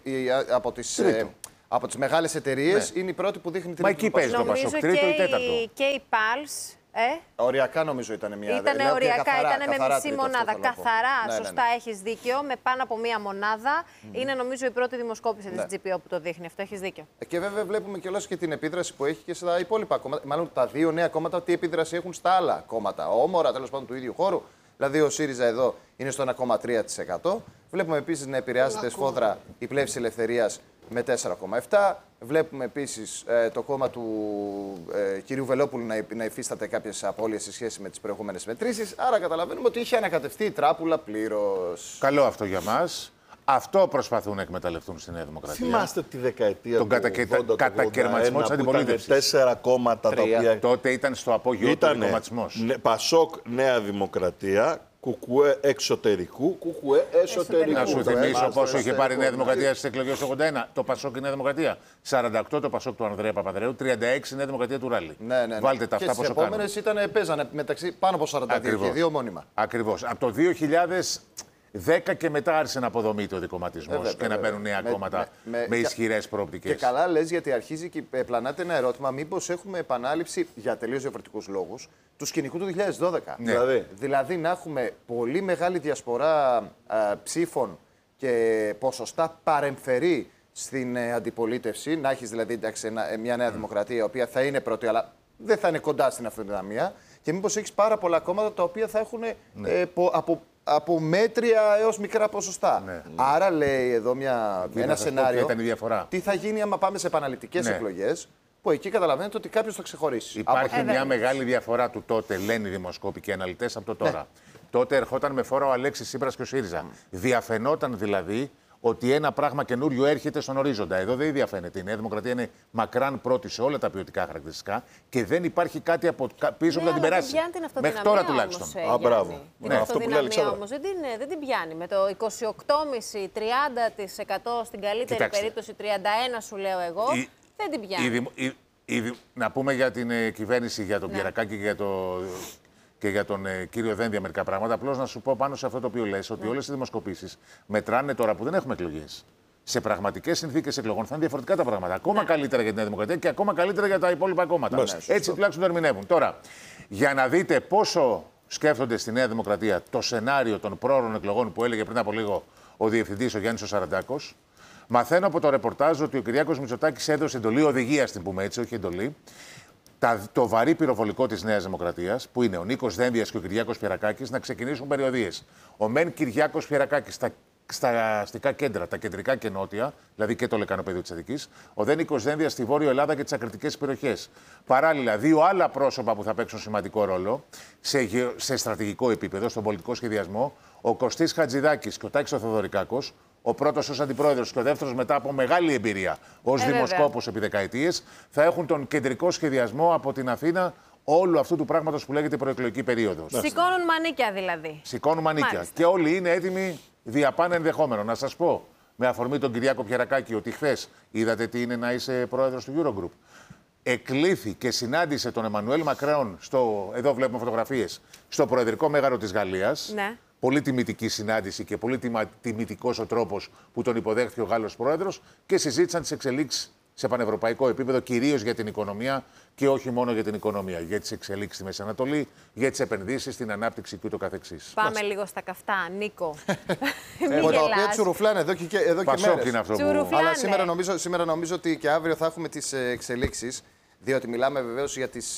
από τις μεγάλες εταιρείες, είναι η πρώτη που δείχνει τρίτο. Μα εκεί παίζει το Πασόκ, τρίτο ή τέταρτο. Και η Pulse. Οριακά νομίζω ήταν μια. Ήταν οριακά, ήταν με μισή τρίτο, μονάδα. Καθαρά, ναι, σωστά, έχεις δίκιο. Με πάνω από μία μονάδα. Είναι νομίζω η πρώτη δημοσκόπηση της GPO που το δείχνει. Αυτό έχεις δίκιο. Και βέβαια βλέπουμε κιόλας και την επίδραση που έχει και στα υπόλοιπα κόμματα. Μάλλον τα δύο νέα κόμματα, τι επίδραση έχουν στα άλλα κόμματα. Όμορα, τέλος πάντων, του ίδιου χώρου. Δηλαδή, ο ΣΥΡΙΖΑ εδώ είναι στο 1,3%. Βλέπουμε επίσης να επηρεάζεται σφόδρα η Πλεύση Ελευθερίας με 4,7%. Βλέπουμε επίσης το κόμμα του κυρίου Βελόπουλου να υφίσταται κάποιες απώλειες σε σχέση με τις προηγούμενες μετρήσεις. Άρα καταλαβαίνουμε ότι είχε ανακατευτεί η τράπουλα πλήρως. Καλό αυτό για μας. Αυτό προσπαθούν να εκμεταλλευτούν στη Νέα Δημοκρατία. Θυμάστε τη δεκαετία τον κατακαιρματισμό της αντιπολίτευσης. 4 κόμματα τα οποία. Τότε ήταν στο απόγειο του κομματισμός. Πασόκ, Νέα Δημοκρατία, Κουκουέ εξωτερικού, Κουκουέ εσωτερικού. Να σου θυμίσω πόσο είχε πάρει η Νέα Δημοκρατία στις εκλογές του 81. Το Πασόκ η Νέα Δημοκρατία. 48 το Πασόκ του Ανδρέα Παπανδρέου, 36 η Νέα Δημοκρατία του Ράλι. Ναι. Βάλτε τα αυτά πόσο κάνουν. Και στις επόμενες παίζανε μεταξύ πάνω από 42 και 2 μόνιμα. Ακριβώς. Από το 2010 και μετά άρχισε να αποδομείται ο δικομματισμός και να μπαίνουν νέα κόμματα με ισχυρές προοπτικές. Και καλά λες, γιατί αρχίζει και πλανάται ένα ερώτημα, μήπως έχουμε επανάληψη για τελείως διαφορετικούς λόγους του σκηνικού του 2012. Ναι. Δηλαδή να έχουμε πολύ μεγάλη διασπορά ψήφων και ποσοστά παρεμφερή στην αντιπολίτευση. Να έχεις δηλαδή μια Νέα Δημοκρατία η οποία θα είναι πρώτη, αλλά δεν θα είναι κοντά στην αυτοδυναμία. και μήπως έχεις πάρα πολλά κόμματα τα οποία θα έχουν από μέτρια έως μικρά ποσοστά. Ναι. Άρα λέει εδώ ένα σενάριο. Τι θα γίνει άμα πάμε σε επαναληπτικές εκλογές, που εκεί καταλαβαίνετε ότι κάποιος θα ξεχωρίσει. Υπάρχει μια μεγάλη διαφορά του τότε, λένε οι δημοσκόποι και οι αναλυτές, από το τώρα. Ναι. Τότε ερχόταν με φόρα ο Αλέξης Τσίπρας και ο ΣΥΡΙΖΑ. Διαφαινόταν δηλαδή ότι ένα πράγμα καινούριο έρχεται στον ορίζοντα. Εδώ δεν διαφαίνεται. Η Νέα Δημοκρατία είναι μακράν πρώτη σε όλα τα ποιοτικά χαρακτηριστικά και δεν υπάρχει κάτι από πίσω που θα την περάσει. Μέχρι τώρα τουλάχιστον. Μπράβο. Ναι, αυτό που λέει όμως δεν την πιάνει. Με το 28,5-30% στην καλύτερη περίπτωση, 31% σου λέω εγώ, δεν την πιάνει. Να πούμε για την κυβέρνηση, για τον Κυριακάκη και για τον κύριο Δένδια μερικά πράγματα. Απλώς να σου πω πάνω σε αυτό το οποίο λες, ότι όλες οι δημοσκοπήσεις μετράνε τώρα που δεν έχουμε εκλογές. Σε πραγματικές συνθήκες εκλογών θα είναι διαφορετικά τα πράγματα. Ακόμα καλύτερα για την Νέα Δημοκρατία και ακόμα καλύτερα για τα υπόλοιπα κόμματα. Έτσι τουλάχιστον το ερμηνεύουν. Τώρα, για να δείτε πόσο σκέφτονται στη Νέα Δημοκρατία το σενάριο των πρόωρων εκλογών που έλεγε πριν από λίγο ο διευθυντής ο Γιάννης ο Σαραντάκος, μαθαίνω από το ρεπορτάζ ότι ο Κυριάκος Μητσοτάκης έδωσε εντολή, οδηγία την πούμε έτσι, όχι εντολή. Το βαρύ πυροβολικό της Νέας Δημοκρατίας, που είναι ο Νίκος Δένδιας και ο Κυριάκος Πιερακάκης, να ξεκινήσουν περιοδίες. Ο μεν Κυριάκος Πιερακάκης στα αστικά κέντρα, τα κεντρικά και νότια, δηλαδή και το λεκανοπέδιο της Αττικής, ο δε Νίκος Δένδιας στη Βόρειο Ελλάδα και τις ακριτικές περιοχές. Παράλληλα, δύο άλλα πρόσωπα που θα παίξουν σημαντικό ρόλο σε στρατηγικό επίπεδο, στον πολιτικό σχεδιασμό, ο Κωστής Χατζηδάκης και ο Τάκης ο Θοδωρικάκος. Ο πρώτος ως αντιπρόεδρος και ο δεύτερος μετά από μεγάλη εμπειρία ως δημοσκόπος επί δεκαετίες, θα έχουν τον κεντρικό σχεδιασμό από την Αθήνα όλου αυτού του πράγματος που λέγεται προεκλογική περίοδος. Σηκώνουν μανίκια δηλαδή. Σηκώνουν μανίκια. Μάλιστα. Και όλοι είναι έτοιμοι διαπάνε ενδεχόμενο. Να σας πω, με αφορμή τον Κυριάκο Πιερακάκη, ότι χθες είδατε τι είναι να είσαι πρόεδρος του Eurogroup. Εκλήθη και συνάντησε τον Εμμανουέλ Μακρόν, εδώ βλέπουμε φωτογραφίες, στο Προεδρικό Μέγαρο της Γαλλίας. Ναι. Πολύ τιμητική συνάντηση και πολύ τιμητικός ο τρόπος που τον υποδέχθηκε ο Γάλλος πρόεδρος και συζήτησαν τις εξελίξεις σε πανευρωπαϊκό επίπεδο, κυρίως για την οικονομία και όχι μόνο για την οικονομία. Για τις εξελίξεις στη Μέση Ανατολή, για τις επενδύσεις, την ανάπτυξη και ούτω καθεξής. Πάμε λίγο στα καυτά, Νίκο. Τα οποία τσουρουφλάνε εδώ και μέρες. Είναι αυτό που... Αλλά σήμερα νομίζω ότι και αύριο θα έχουμε τις εξελίξεις, διότι μιλάμε βεβαίως για τις...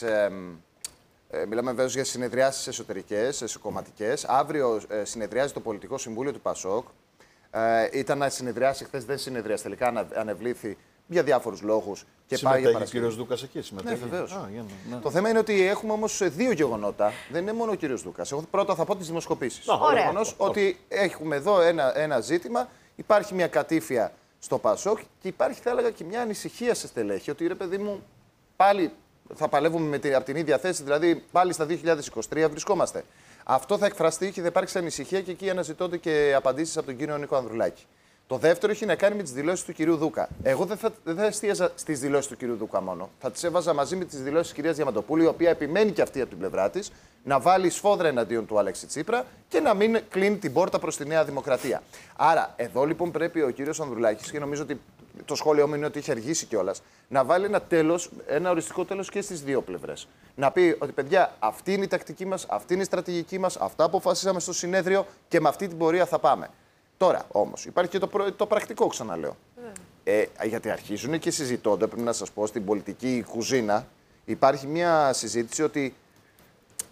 Μιλάμε βέβαια για συνεδριάσεις εσωτερικές, εσωκομματικές. Αύριο συνεδριάζει το Πολιτικό Συμβούλιο του ΠΑΣΟΚ. Ήταν να συνεδριάσει, χθες δεν συνεδριάσει, τελικά ανεβλήθη για διάφορους λόγους. Και πάει για ο κύριος Δούκας εκεί, συμμετέχει. Ναι, βεβαίως. Το θέμα είναι ότι έχουμε όμως δύο γεγονότα. Δεν είναι μόνο ο κύριος Δούκας. Εγώ πρώτα θα πω τις δημοσκοπήσεις. Το γεγονός ότι έχουμε εδώ ένα ζήτημα, υπάρχει μια κατήφια στο ΠΑΣΟΚ και υπάρχει, θα έλεγα, και μια ανησυχία σε στελέχη ότι ρε παιδί μου, πάλι. Θα παλεύουμε από την ίδια θέση, δηλαδή πάλι στα 2023 βρισκόμαστε. Αυτό θα εκφραστεί και θα υπάρξει ανησυχία και εκεί αναζητώνται και απαντήσεις από τον κύριο Νίκο Ανδρουλάκη. Το δεύτερο έχει να κάνει με τις δηλώσεις του κυρίου Δούκα. Εγώ δεν θα εστίαζα στις δηλώσεις του κυρίου Δούκα μόνο. Θα τις έβαζα μαζί με τις δηλώσεις της κυρίας Διαμαντοπούλου, η οποία επιμένει και αυτή από την πλευρά της να βάλει σφόδρα εναντίον του Αλέξη Τσίπρα και να μην κλείνει την πόρτα προς τη Νέα Δημοκρατία. Άρα, εδώ λοιπόν πρέπει ο κύριος Ανδρουλάκης, και νομίζω ότι το σχόλιο μου είναι ότι έχει αργήσει κιόλας, να βάλει ένα οριστικό τέλος και στις δύο πλευρές. Να πει ότι παιδιά, αυτή είναι η τακτική μας, αυτή είναι η στρατηγική μας, αυτά αποφασίσαμε στο συνέδριο και με αυτή την πορεία θα πάμε. Τώρα όμως υπάρχει και το πρακτικό, ξαναλέω. Γιατί αρχίζουν και συζητώνται, πρέπει να σας πω, στην πολιτική κουζίνα υπάρχει μια συζήτηση ότι